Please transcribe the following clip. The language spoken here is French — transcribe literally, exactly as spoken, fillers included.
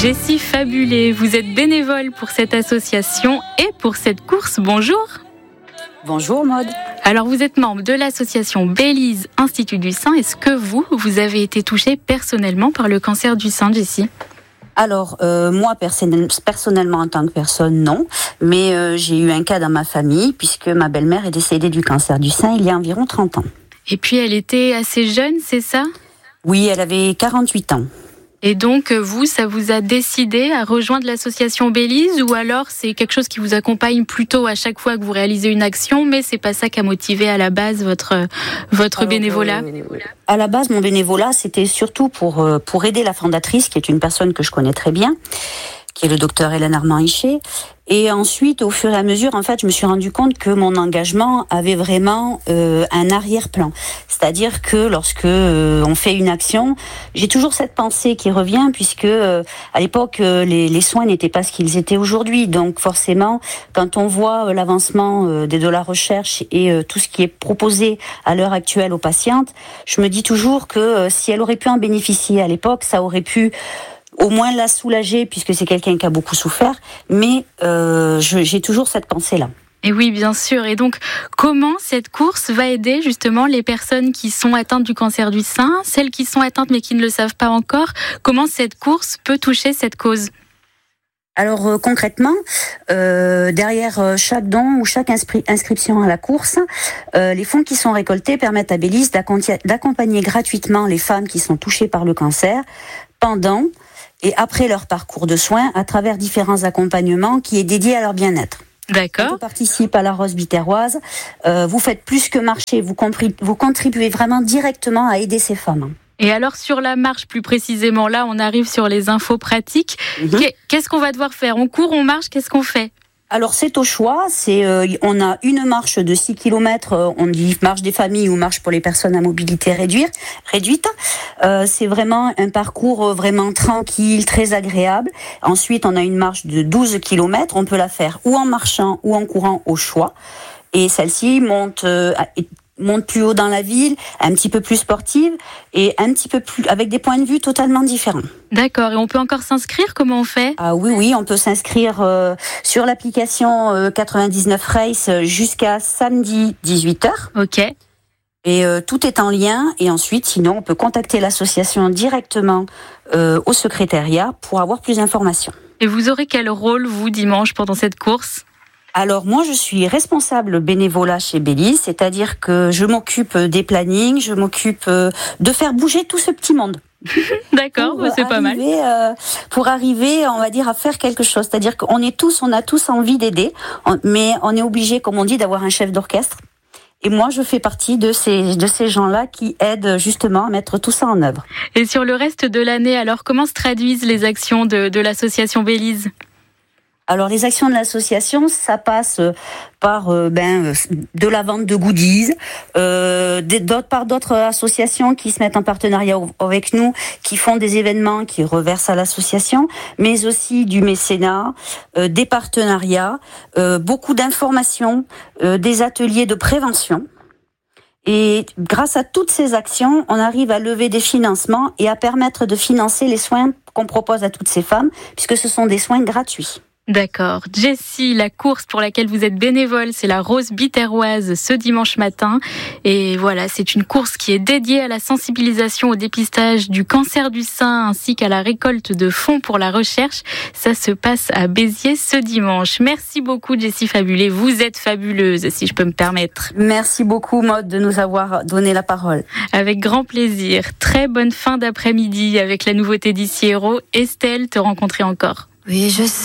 Jessie Fabulé, vous êtes bénévole pour cette association et pour cette course. Bonjour. Bonjour Maude. Alors vous êtes membre de l'association Bélise Institut du Sein. Est-ce que vous, vous avez été touchée personnellement par le cancer du sein, Jessie ? Alors, euh, moi, personnellement, en tant que personne, non. Mais euh, j'ai eu un cas dans ma famille, puisque ma belle-mère est décédée du cancer du sein il y a environ trente ans. Et puis, elle était assez jeune, c'est ça ? Oui, elle avait quarante-huit ans. Et donc, vous, ça vous a décidé à rejoindre l'association Bélise, ou alors c'est quelque chose qui vous accompagne plutôt à chaque fois que vous réalisez une action, mais c'est pas ça qui a motivé à la base votre, votre alors, bénévolat ? euh, À la base, mon bénévolat, c'était surtout pour, pour aider la fondatrice, qui est une personne que je connais très bien, qui est le docteur Hélène Armand-Hiché. Et ensuite, au fur et à mesure, en fait, je me suis rendu compte que mon engagement avait vraiment euh, un arrière-plan. C'est-à-dire que lorsque euh, on fait une action, j'ai toujours cette pensée qui revient, puisque euh, à l'époque, euh, les, les soins n'étaient pas ce qu'ils étaient aujourd'hui. Donc forcément, quand on voit euh, l'avancement euh, de la recherche et euh, tout ce qui est proposé à l'heure actuelle aux patientes, je me dis toujours que euh, si elle aurait pu en bénéficier à l'époque, ça aurait pu au moins la soulager, puisque c'est quelqu'un qui a beaucoup souffert, mais euh, je, j'ai toujours cette pensée-là. Et oui, bien sûr. Et donc, comment cette course va aider justement les personnes qui sont atteintes du cancer du sein, celles qui sont atteintes mais qui ne le savent pas encore? Comment cette course peut toucher cette cause ? Alors euh, concrètement, euh, derrière euh, chaque don ou chaque inscri- inscription à la course, euh, les fonds qui sont récoltés permettent à Bélise d'accompagner gratuitement les femmes qui sont touchées par le cancer pendant et après leur parcours de soins à travers différents accompagnements qui est dédié à leur bien-être. D'accord. Quand on participe à la Rose Biterroise, euh, vous faites plus que marcher, vous, compri- vous contribuez vraiment directement à aider ces femmes. Et alors sur la marche plus précisément, là on arrive sur les infos pratiques. Mmh. Qu'est-ce qu'on va devoir faire ? On court, on marche, qu'est-ce qu'on fait ? Alors c'est au choix, c'est euh, on a une marche de six kilomètres, euh, on dit marche des familles ou marche pour les personnes à mobilité réduite. réduite. Euh, c'est vraiment un parcours vraiment tranquille, très agréable. Ensuite, on a une marche de douze kilomètres, on peut la faire ou en marchant ou en courant au choix. Et celle-ci monte euh, monte plus haut dans la ville, un petit peu plus sportive et un petit peu plus avec des points de vue totalement différents. D'accord, et on peut encore s'inscrire, comment on fait ? Ah oui, oui, on peut s'inscrire euh, sur l'application euh, quatre-vingt-dix-neuf Race jusqu'à samedi dix-huit heures. Ok. Et euh, tout est en lien, et ensuite, sinon, on peut contacter l'association directement euh, au secrétariat pour avoir plus d'informations. Et vous aurez quel rôle, vous, dimanche, pendant cette course ? Alors moi, je suis responsable bénévolat chez Bélise, c'est-à-dire que je m'occupe des plannings, je m'occupe de faire bouger tout ce petit monde. D'accord, pour c'est pas mal. Euh, pour arriver, on va dire, à faire quelque chose. C'est-à-dire qu'on est tous, on a tous envie d'aider, on, mais on est obligé, comme on dit, d'avoir un chef d'orchestre. Et moi, je fais partie de ces, de ces gens-là qui aident justement à mettre tout ça en œuvre. Et sur le reste de l'année, alors comment se traduisent les actions de, de l'association Bélise ? Alors les actions de l'association, ça passe par euh, ben de la vente de goodies, euh, d'autres par d'autres associations qui se mettent en partenariat avec nous, qui font des événements, qui reversent à l'association, mais aussi du mécénat, euh, des partenariats, euh, beaucoup d'informations, euh, des ateliers de prévention. Et grâce à toutes ces actions, on arrive à lever des financements et à permettre de financer les soins qu'on propose à toutes ces femmes, puisque ce sont des soins gratuits. D'accord. Jessie, la course pour laquelle vous êtes bénévole, c'est la Rose Biterroise ce dimanche matin. Et voilà, c'est une course qui est dédiée à la sensibilisation au dépistage du cancer du sein ainsi qu'à la récolte de fonds pour la recherche. Ça se passe à Béziers ce dimanche. Merci beaucoup Jessie Fabulé. Vous êtes fabuleuse, si je peux me permettre. Merci beaucoup Maude de nous avoir donné la parole. Avec grand plaisir. Très bonne fin d'après-midi avec la nouveauté d'Ici Héros. Estelle, te rencontrer encore. Oui, je sais.